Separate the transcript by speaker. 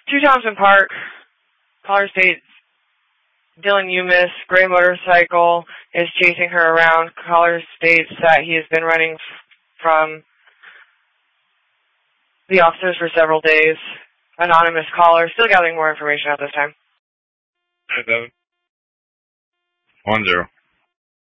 Speaker 1: 2 Thompson Park, caller states Dylan Umis, gray motorcycle, is chasing her around. Caller states that he has been running from the officers for several days. Anonymous caller, still gathering more information at this time.
Speaker 2: 10.